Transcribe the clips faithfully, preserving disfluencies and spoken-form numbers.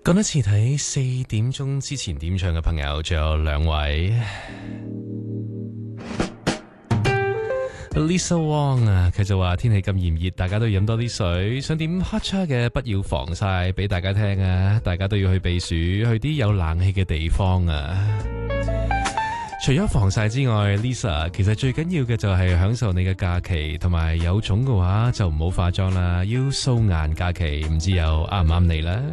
講多次睇四點鐘之前點唱嘅朋友，仲有兩位 Lisa Wong 啊，佢就話天氣咁炎熱，大家都要飲多啲水，想點 hot cha 嘅不要防曬俾大家聽啊，大家都要去避暑，去啲有冷氣嘅地方啊。除咗防曬之外 Lisa 其實最緊要嘅就係享受你嘅假期，同埋有種嘅話就唔好化妝啦，要素顏假期，唔知又啱唔啱你啦。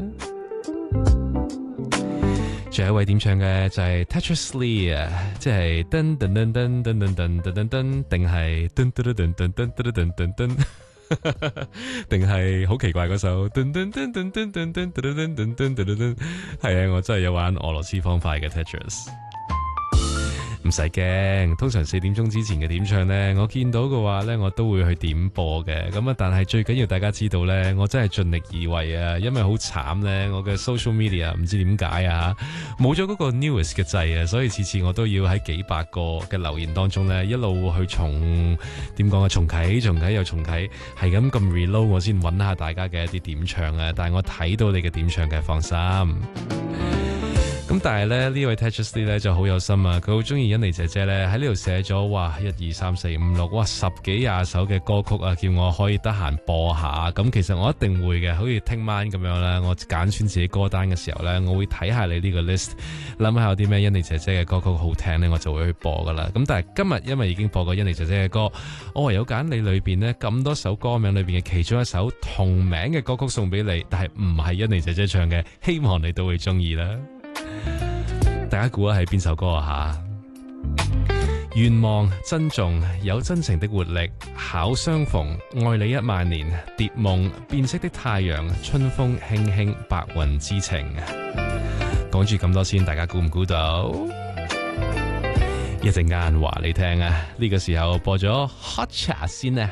仲有一位點唱嘅就係 Tetris Lee 啊，即係噔噔噔噔噔噔噔噔噔，定係噔噔噔噔噔噔噔噔噔，定係好奇怪嗰首噔噔噔噔噔噔噔噔噔噔噔噔噔，係啊，我真係有玩俄羅斯方塊嘅 Tetris。唔使驚，通常四點鐘之前嘅點唱呢，我見到嘅話呢，我都會去點播嘅。咁啊，但係最緊要大家知道呢，我真係盡力而為啊，因為好慘呢，我嘅 social media 唔知點解啊，冇咗嗰個 newest 嘅掣啊，所以次次我都要喺幾百個嘅留言當中呢，一路去重點講啊，重啟、重啟又重啟，係咁咁 reload 我先揾下大家嘅一啲點唱啊。但係我睇到你嘅點唱嘅，放心。咁但係咧，呢位 Tetris Lee 咧就好有心啊，佢好中意欣妮姐姐咧喺呢度寫咗哇一二三四五六哇十幾廿首嘅歌曲啊，叫我可以得閒播下。咁其實我一定會嘅，好似聽晚咁樣啦，我揀選自己歌單嘅時候咧，我會睇下你呢個 list， 諗下有啲咩欣妮姐姐嘅歌曲好聽咧，我就會去播噶啦。咁但係今日因為已經播過欣妮姐姐嘅歌，我唯有揀你裏邊呢咁多首歌名裏邊嘅其中一首同名嘅歌曲送俾你，但係唔係欣妮姐姐唱嘅，希望你都會中意啦。大家估下係邊首歌啊？吓，願望、珍重、有真情的活力、巧相逢、愛你一萬年、蝶夢、變色的太陽、春風輕輕、白雲之情。講住咁多先，大家估唔估到？一陣間話你聽啊！呢個時候播咗 Hot Cha 先啊！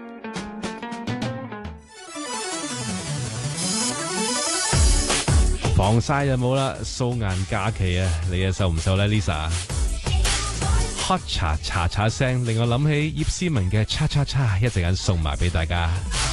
防曬就冇啦，素顏假期啊，你又受唔受呢 Lisa？ Hot cha 查查聲令我諗起葉詩文嘅叉叉叉，一陣間送埋俾大家。